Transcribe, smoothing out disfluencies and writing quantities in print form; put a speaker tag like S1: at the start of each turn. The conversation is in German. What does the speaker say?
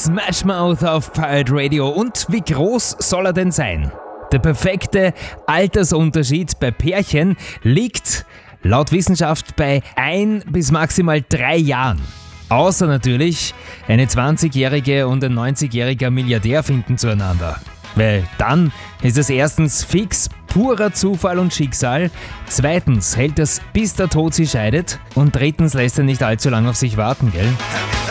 S1: Smash Mouth auf Pirate Radio. Und wie groß soll er denn sein? Der perfekte Altersunterschied bei Pärchen liegt laut Wissenschaft bei 1 bis maximal 3 Jahren. Außer natürlich, eine 20-jährige und ein 90-jähriger Milliardär finden zueinander. Weil dann ist es erstens fix purer Zufall und Schicksal, zweitens hält es bis der Tod sie scheidet und drittens lässt er nicht allzu lange auf sich warten, gell?